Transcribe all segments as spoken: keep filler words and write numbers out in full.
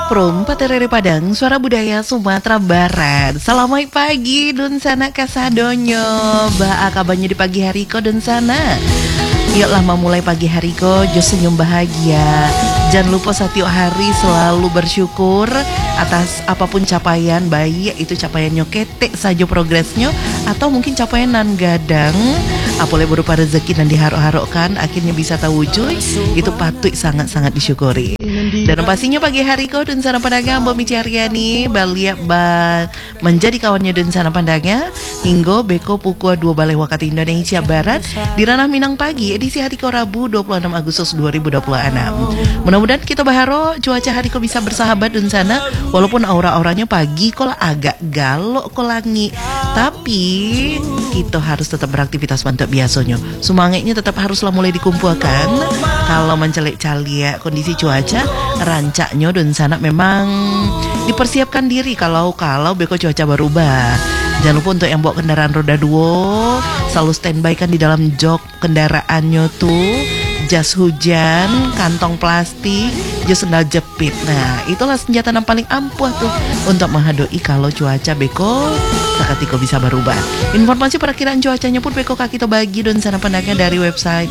Prum Paterere Padang, suara budaya Sumatera Barat. Selamat pagi dun sana kasadonyo. Ba kabarnya di pagi hari ko dun sana. Yuklah memulai pagi hari ko jo senyum bahagia. Jangan lupa setiap hari selalu bersyukur atas apapun capaian, baik itu capaiannya ketek saja progresnya atau mungkin capaian nan gadang apalagi berupa rezeki dan diharuk-harukkan akhirnya bisa terwujud, itu patut sangat-sangat disyukuri. Dan pastinya pagi hari kau dan sana pandangnya Mbak Mici Aryani baliak ba menjadi kawannya dan sana pandangnya hingga beko pukul dua balai waktu Indonesia Barat di ranah Minang Pagi edisi hari kau Rabu dua puluh enam Agustus dua ribu dua puluh enam. Mudah-mudahan kita berharap cuaca hari kau bisa bersahabat dan sana walaupun aura-auranya pagi kau agak galok kau langi, tapi kita harus tetap beraktivitas mantap biasanya. Semangatnya tetap haruslah mulai dikumpulkan. Kalau mencelik calia kondisi cuaca, rancaknya dan sana memang dipersiapkan diri kalau kalau beko cuaca berubah. Jangan lupa untuk yang bawa kendaraan roda dua selalu standby kan di dalam jok kendaraannya tuh jas hujan, kantong plastik, jas sendal jepit. Nah, itulah senjata yang paling ampuh tuh untuk menghadapi kalau cuaca beko seketika bisa berubah. Informasi perakiraan cuacanya pun beko kaki to bagi dan sana pendaknya dari website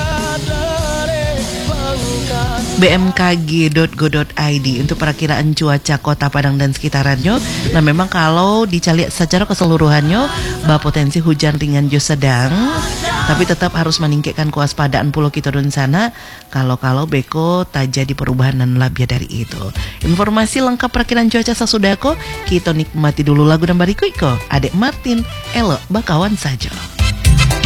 b m k g dot go dot i d untuk perakiraan cuaca kota Padang dan sekitarannya. Nah, memang kalau dicari secara keseluruhannya bah potensi hujan ringan jo sedang, tapi tetap harus meningkatkan kewaspadaan pulau kita dan sana kalau-kalau beko tak jadi perubahan dan lebih dari itu. Informasi lengkap perakiraan cuaca sesudahko kita nikmati dulu lagu dan berikut ko Adek Martin Elo Bakawan saja.